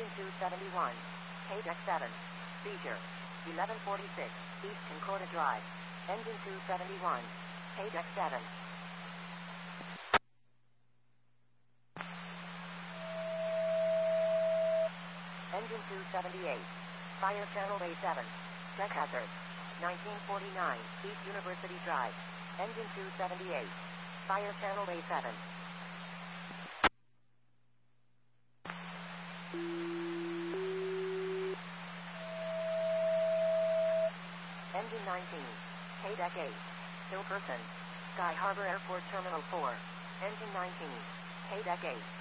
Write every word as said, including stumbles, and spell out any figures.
Engine two seventy-one. K-Deck seven. Leisure. eleven forty-six. East Concordia Drive. Engine two seventy-one. K-Deck seven. Engine two seventy-eight. Fire Channel A seven. Check hazard. nineteen forty-nine. East University Drive. Engine two seventy-eight. Fire Channel A seven. Engine nineteen. K-Deck eight. Hill Person. Sky Harbor Airport Terminal four. Engine nineteen. K-Deck eight.